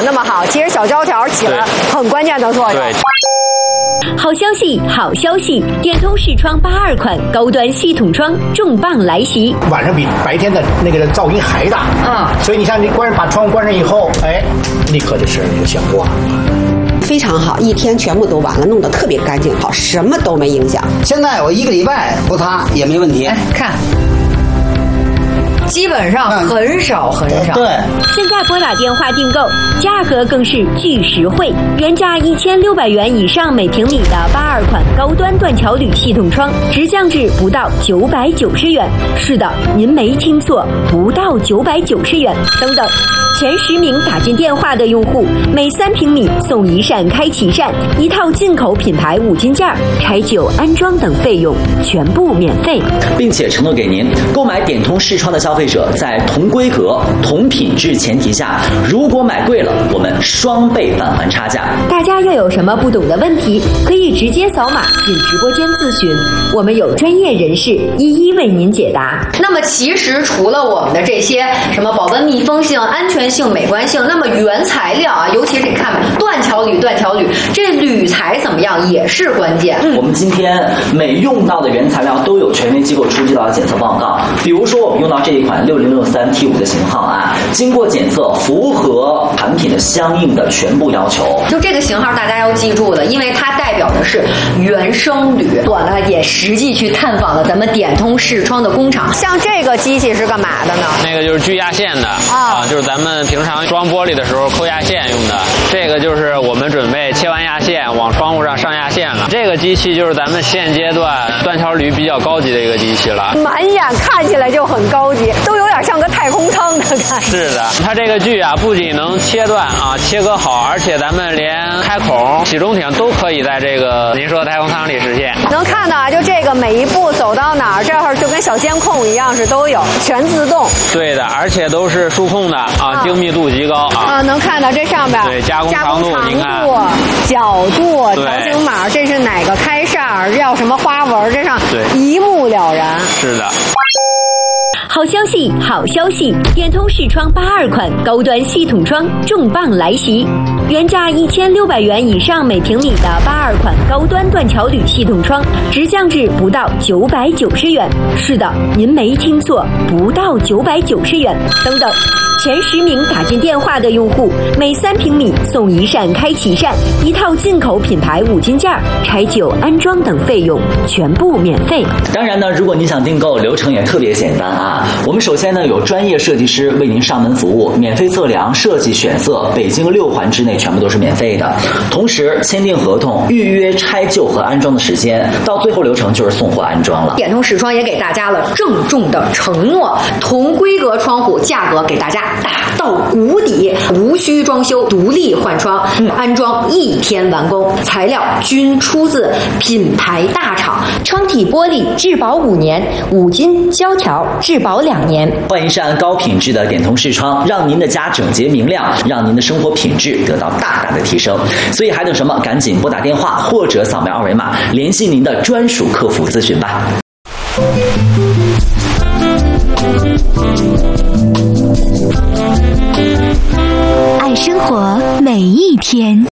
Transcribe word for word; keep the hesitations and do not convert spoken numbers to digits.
那么好，其实小胶条起了很关键的作用。 对。 好消息，好消息！电通视窗八二款高端系统窗重磅来袭， 晚上比白天的那个噪音还大啊！所以你像你关上把窗户关上以后，哎，立刻这事儿就响过了。 非常好，一天全部都完了，弄得特别干净，好，什么都没影响。 现在我一个礼拜不擦也没问题。 哎，看。基本上很少很少。 对， 现在拨打电话订购，价格更是巨实惠，原价一千六百元以上每平米的八二款高端断桥铝系统窗，直降至不到九百九十元。是的，您没听错，不到九百九十元。等等，前十名打进电话的用户，每三平米送一扇开启扇，一套进口品牌五金件，拆旧安装等费用全部免费， 并且承诺给您购买点通视窗的消费者，在同规格、同品质前提下，如果买贵了，我们双倍返还差价。 大家要有什么不懂的问题，可以直接扫码进直播间咨询，我们有专业人士一一为您解答。 那么其实除了我们的这些什么保温密封性、安全性、美观性，那么原材料啊，尤其是你看断桥铝、断桥铝，这铝材怎么样也是关键。 我们今天每用到的原材料都有权威机构出具到的检测报告，比如说我们用到这一款六零六三 T 五的型号啊，经过检测符合产品的相应的全部要求。 就这个型号大家要记住了，因为它代表的是原生铝。我呢也实际去探访了咱们点通视窗的工厂。像这个机器是干嘛的呢？ 那个就是锯压线的啊，就是咱们平常装玻璃的时候抠压线用的。这个就是我们准备切完压线往窗户上上压线了。这个机器就是咱们现阶段断桥铝比较高级的一个机器了， 满眼看起来就很高级，都有点像个太空舱的感觉。 是的，它这个锯啊，不仅能切断啊，切割好，而且咱们连开孔、起中挺都可以在这个您说的太空舱里实现。 能看到啊，就这个每一步走到哪儿，这儿就跟小监控一样，是都有全自动。 对的，而且都是数控的啊，精密度极高啊。 啊，能看到这上边对加工长度，您看角度、条形码，这是哪个开扇，要什么花纹，这上一目了然。 是的。 好消息，好消息！点通视窗八二款高端系统窗重磅来袭，原价一千六百元以上每平米的八二款高端断桥铝系统窗，直降至不到九百九十元。是的，您没听错，不到九百九十元。等等，前十名打进电话的用户，每三平米送一扇开启扇，一套进口品牌五金件，拆旧安装等费用全部免费。 当然呢，如果你想订购，流程也特别简单啊。我们首先呢有专业设计师为您上门服务，免费测量、设计、选色，北京六环之内全部都是免费的。同时签订合同、预约拆旧和安装的时间，到最后流程就是送货安装了。 点通视窗也给大家了郑重的承诺，同规格窗户价格给大家打到谷底，无需装修，独立换窗，嗯、安装一天完工，材料均出自品牌大厂， 窗体玻璃质保五年，五金胶条质保两年。 换一扇高品质的点通视窗，让您的家整洁明亮，让您的生活品质得到大大的提升。所以还等什么？赶紧拨打电话或者扫描二维码，联系您的专属客服咨询吧。 爱生活每一天。